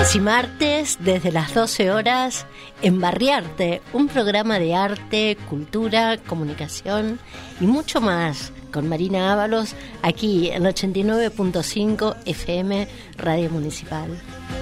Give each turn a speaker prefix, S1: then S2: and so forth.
S1: Lunes y martes, desde las 12 horas, en Barriarte, un programa de arte, cultura, comunicación y mucho más, con Marina Ábalos, aquí en 89.5 FM Radio Municipal.